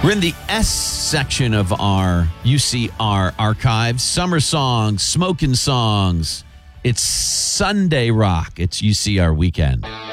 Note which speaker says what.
Speaker 1: We're in the S section of our UCR archives. Summer songs, smoking songs. It's Sunday rock. It's UCR weekend.